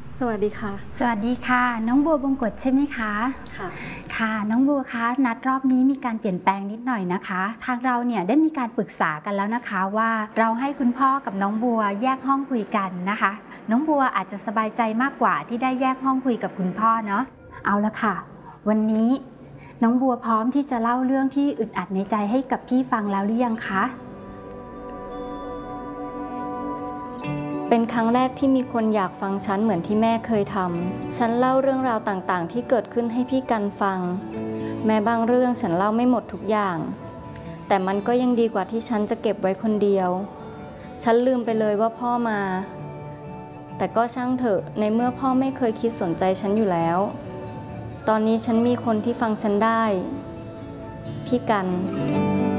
สวัสดีค่ะสวัสดีค่ะน้องบัวบงกตใช่ไหมคะค่ะค่ะน้องบัวคะนัดรอบนี้มีการเปลี่ยนแปลงนิดหน่อยนะคะทางเราเนี่ยได้มีการปรึกษากันแล้วนะคะว่าเราให้คุณพ่อกับน้องบัวแยกห้องคุยกันนะคะน้องบัวอาจจะสบายใจมากกว่าที่ได้แยกห้องคุยกับคุณพ่อเนาะเอาละค่ะวันนี้น้องบัวพร้อมที่จะเล่าเรื่องที่อึดอัดในใจให้กับพี่ฟังแล้วหรือยังคะเป็นครั้งแรกที่มีคนอยากฟังฉันเหมือนที่แม่เคยทำฉันเล่าเรื่องราวต่างๆที่เกิดขึ้นให้พี่กันฟังแม้บางเรื่องฉันเล่าไม่หมดทุกอย่างแต่มันก็ยังดีกว่าที่ฉันจะเก็บไว้คนเดียวฉันลืมไปเลยว่าพ่อมาแต่ก็ช่างเถอะในเมื่อพ่อไม่เคยคิดสนใจฉันอยู่แล้วตอนนี้ฉันมีคนที่ฟังฉันได้พี่กัน